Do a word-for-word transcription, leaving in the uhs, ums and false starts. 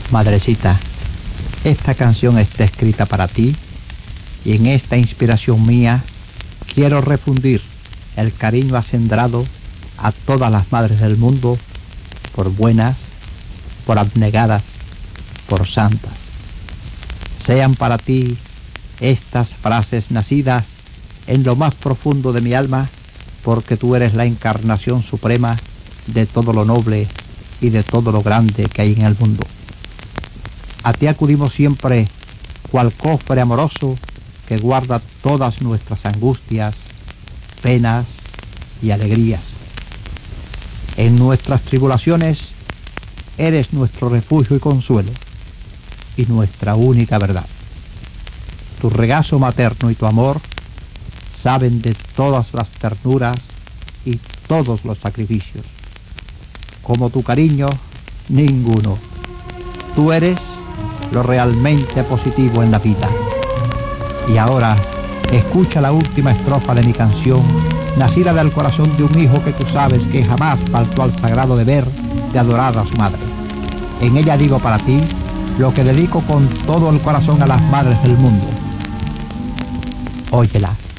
Madrecita, esta canción está escrita para ti y en esta inspiración mía quiero refundir el cariño acendrado a todas las madres del mundo, por buenas, por abnegadas, por santas. Sean para ti estas frases nacidas en lo más profundo de mi alma, porque tú eres la encarnación suprema de todo lo noble y de todo lo grande que hay en el mundo. A ti acudimos siempre, cual cofre amoroso que guarda todas nuestras angustias, penas y alegrías. En nuestras tribulaciones eres nuestro refugio y consuelo, y nuestra única verdad. Tu regazo materno y tu amor saben de todas las ternuras y todos los sacrificios. Como tu cariño, ninguno. Tú eres lo realmente positivo en la vida. Y ahora, escucha la última estrofa de mi canción, nacida del corazón de un hijo que tú sabes que jamás faltó al sagrado deber de adorar a su madre. En ella digo para ti lo que dedico con todo el corazón a las madres del mundo. Óyela.